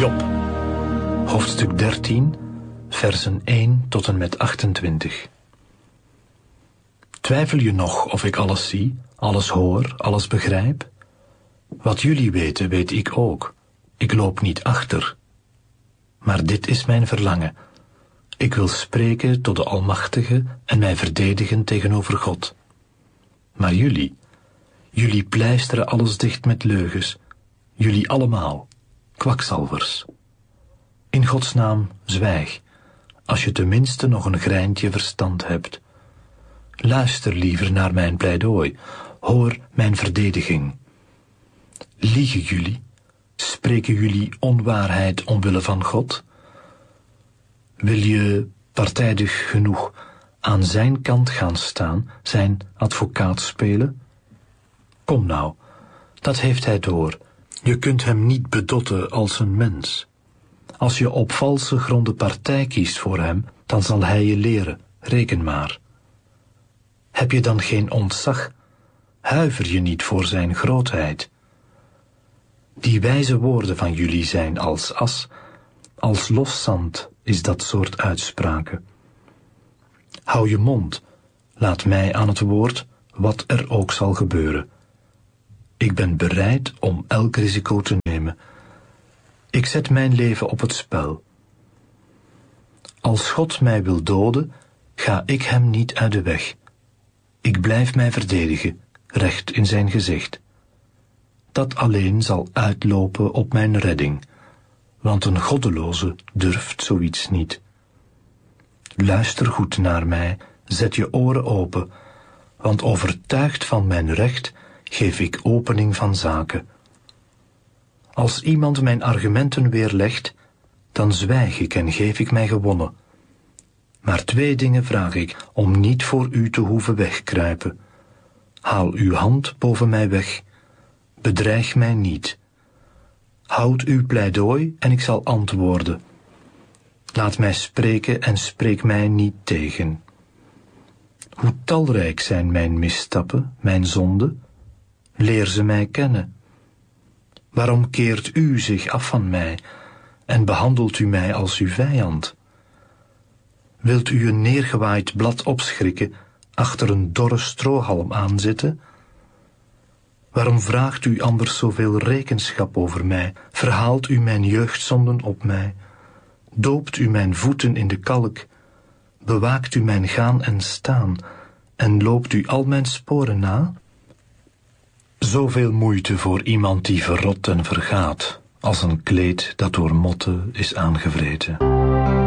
Job, hoofdstuk 13, versen 1 tot en met 28. Twijfel je nog of ik alles zie, alles hoor, alles begrijp? Wat jullie weten, weet ik ook. Ik loop niet achter. Maar dit is mijn verlangen. Ik wil spreken tot de Almachtige en mij verdedigen tegenover God. Maar jullie pleisteren alles dicht met leugens. Jullie allemaal, kwakzalvers. In Gods naam, zwijg, als je tenminste nog een greintje verstand hebt. Luister liever naar mijn pleidooi, hoor mijn verdediging. Liegen jullie? Spreken jullie onwaarheid omwille van God? Wil je partijdig genoeg aan zijn kant gaan staan, zijn advocaat spelen? Kom nou, dat heeft hij door. Je kunt hem niet bedotten als een mens. Als je op valse gronden partij kiest voor hem, dan zal hij je leren, reken maar. Heb je dan geen ontzag? Huiver je niet voor zijn grootheid? Die wijze woorden van jullie zijn als as, als los zand is dat soort uitspraken. Hou je mond, laat mij aan het woord, wat er ook zal gebeuren. Ik ben bereid om elk risico te nemen. Ik zet mijn leven op het spel. Als God mij wil doden, ga ik hem niet uit de weg. Ik blijf mij verdedigen, recht in zijn gezicht. Dat alleen zal uitlopen op mijn redding, want een goddeloze durft zoiets niet. Luister goed naar mij, zet je oren open, want overtuigd van mijn recht geef ik opening van zaken. Als iemand mijn argumenten weerlegt, dan zwijg ik en geef ik mij gewonnen. Maar 2 dingen vraag ik, om niet voor u te hoeven wegkruipen. Haal uw hand boven mij weg, bedreig mij niet. Houd uw pleidooi en ik zal antwoorden. Laat mij spreken en spreek mij niet tegen. Hoe talrijk zijn mijn misstappen, mijn zonden? Leer ze mij kennen. Waarom keert u zich af van mij en behandelt u mij als uw vijand? Wilt u een neergewaaid blad opschrikken, achter een dorre strohalm aanzitten? Waarom vraagt u anders zoveel rekenschap over mij? Verhaalt u mijn jeugdzonden op mij? Doopt u mijn voeten in de kalk? Bewaakt u mijn gaan en staan? En loopt u al mijn sporen na? Zoveel moeite voor iemand die verrot en vergaat, als een kleed dat door motten is aangevreten.